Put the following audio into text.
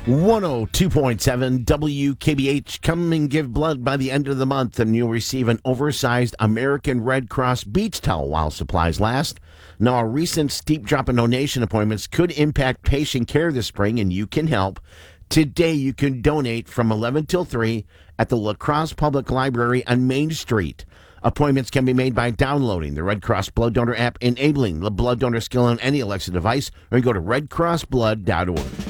102.7 WKBH. Come and give blood by the end of the month, and you'll receive an oversized American Red Cross beach towel while supplies last. Now, a recent steep drop in donation appointments could impact patient care this spring, and you can help. Today, you can donate from 11 till 3 at the La Crosse Public Library on Main Street. Appointments can be made by downloading the Red Cross Blood Donor app, enabling the blood donor skill on any Alexa device, or you go to redcrossblood.org.